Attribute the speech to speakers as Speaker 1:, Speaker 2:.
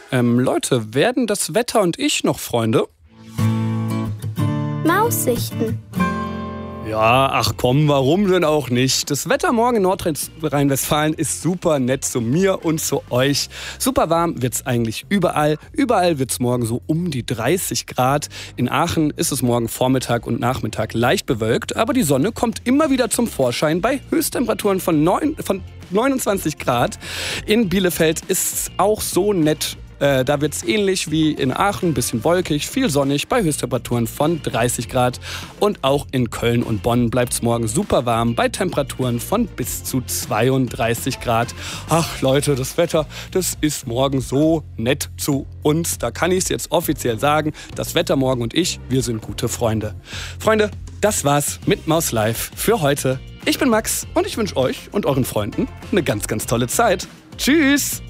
Speaker 1: Leute, werden das Wetter und ich noch Freunde?
Speaker 2: Maussichten.
Speaker 1: Ja, ach komm, warum denn auch nicht? Das Wetter morgen in Nordrhein-Westfalen ist super nett zu mir und zu euch. Super warm wird's eigentlich überall. Überall wird's morgen so um die 30 Grad. In Aachen ist es morgen Vormittag und Nachmittag leicht bewölkt, aber die Sonne kommt immer wieder zum Vorschein bei Höchsttemperaturen von 29 Grad. In Bielefeld ist es auch so nett. Da wird es ähnlich wie in Aachen, ein bisschen wolkig, viel sonnig bei Höchsttemperaturen von 30 Grad. Und auch in Köln und Bonn bleibt es morgen super warm bei Temperaturen von bis zu 32 Grad. Ach Leute, das Wetter, das ist morgen so nett zu uns. Da kann ich es jetzt offiziell sagen, das Wetter morgen und ich, wir sind gute Freunde. Freunde, das war's mit Maus Live für heute. Ich bin Max und ich wünsche euch und euren Freunden eine ganz, ganz tolle Zeit. Tschüss!